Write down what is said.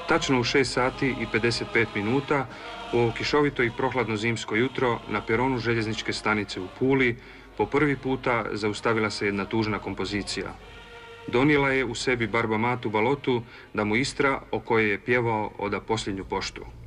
Tačno u 6 sati i 55 minuta u ovo kišovito i prohladno zimsko jutro na peronu željezničke stanice u Puli po prvi puta zaustavila se jedna tužna kompozicija. Donijela je u sebi Barbamatu Balotu da mu Istra, o kojoj je pjevao, oda posljednju poštu.